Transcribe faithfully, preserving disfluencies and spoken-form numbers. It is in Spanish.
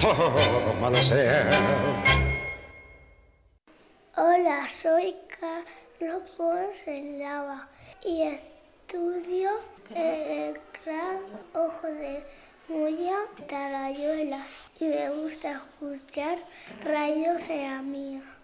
todo malo sea. Hola, soy Carlos Porcelava y estudio en el Clan Ojo de Moya, Tarayuela, y me gusta escuchar Radio Serranía.